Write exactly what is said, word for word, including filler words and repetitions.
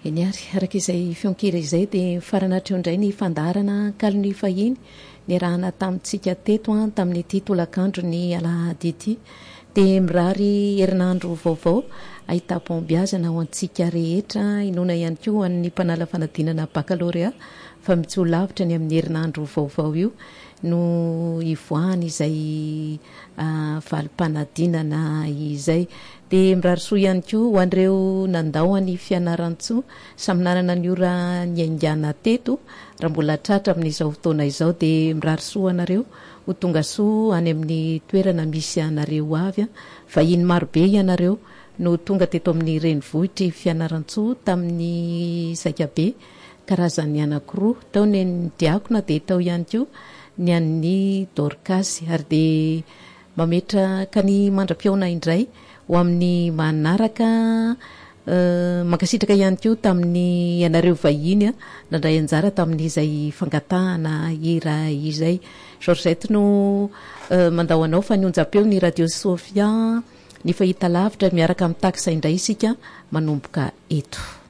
eny ary araka izay fionkira izay dia faranatro indray ny fandarana kalony fahiny ny rahana tamintsika teto a tamin'ny ity tolakandro ny alahady ity dia mirary herinandro vaovao ahita-pombiazana ho antsika rehetra inona ihany koa an'ny mpanala fanadinana bakalorea fa mitso lavitra ny amin'ny herinandro vaovao io no ivoahany izay uh, valim-panadinana izay dia mirarisoa ihany koa ho an'ireo nandao any fianaran-tsoa samy nanana ny ora ny aingana teto raha mbola tratra amin'izao fotoana izao dia mirarisoa anareo ho tonga soa any amin'ny toerana misy anareo avy a vahiny marobe ianareo no tonga teto amin'ny renivohitry fianaran-tsoa tamin'ny zakabe karazany anankiroa tao ny diakona dia tao ihany koa ny an'ny dorkasy ary dia mametraka ny mandram-piaona indray ho amin'ny manaraka uh, mankasitraka ihany koa tamin'ny ianareo vahiny a nandray anjara tamin'izay fangatahana hira izay Georgette no uh, mandao anao fa ny onjam-peo ny radio Sofia ny fahita lavitra miaraka amin'ny takisa indray isika manomboka eto.